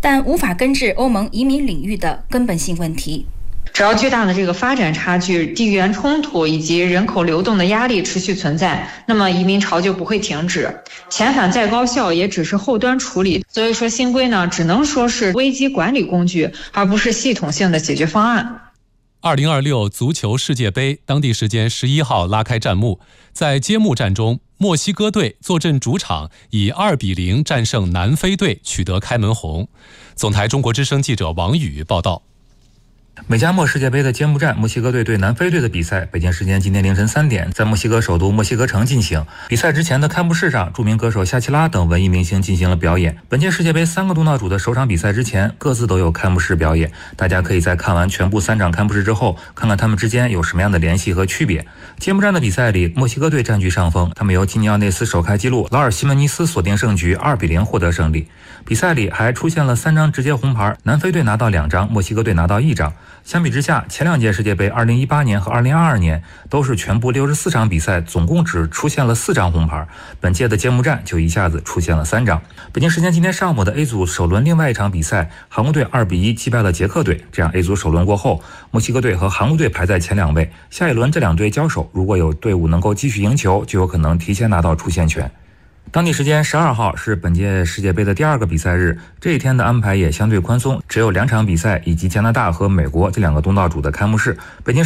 但无法根治欧盟移民领域的根本性问题。 只要巨大的这个发展差距、地缘冲突以及人口流动的压力持续存在，那么移民潮就不会停止。遣返再高效也只是后端处理，所以说新规呢，只能说是危机管理工具，而不是系统性的解决方案。 2026足球世界杯当地时间11号拉开战幕，在揭幕战中，墨西哥队坐镇主场，以2-0战胜南非队，取得开门红。总台中国之声记者王宇报道。 美加墨世界杯的揭幕战，墨西哥队对南非队的比赛，北京时间今天凌晨3点，在墨西哥首都墨西哥城进行。比赛之前的开幕式上，著名歌手夏奇拉等文艺明星进行了表演。本届世界杯3个东道主的首场比赛之前，各自都有开幕式表演，大家可以在看完全部3场开幕式之后，看看他们之间有什么样的联系和区别。揭幕战的比赛里，墨西哥队占据上风，他们由基尼奥内斯首开纪录，劳尔西门尼斯锁定胜局，2-0获得胜利。比赛里还出现了3张直接红牌，南非队拿到2张，墨西哥队拿到1张。相比之下，前2届世界杯2018年和2022年都是全部64场比赛，总共只出现了4张红牌，本届的揭幕战就一下子出现了3张。北京时间今天上午的 A 组首轮另外一场比赛，韩国队2-1击败了捷克队，这样 A 组首轮过后，墨西哥队和韩国队排在前2位，下一轮这2队交手，如果有队伍能够继续赢球，就有可能提前拿到出线权。当地时间12号是本届世界杯的第2个比赛日，这一天的安排也相对宽松，只有2场比赛以及加拿大和美国这2个东道主的开幕式。北京